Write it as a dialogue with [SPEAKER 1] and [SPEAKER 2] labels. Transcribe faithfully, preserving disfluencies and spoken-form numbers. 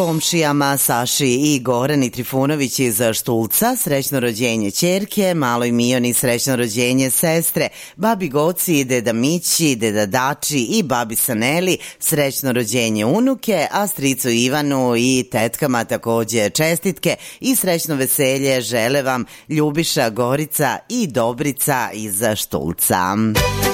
[SPEAKER 1] Komšijama Saši i Gorani Trifunović iz Štulca srećno rođenje ćerke, maloj Mijoni srećno rođenje sestre, babi Goci, deda Mići, deda Dači i babi Saneli srećno rođenje unuke, a stricu Ivanu i tetkama takođe čestitke i srećno veselje žele vam Ljubiša, Gorica i Dobrica iz Štulca.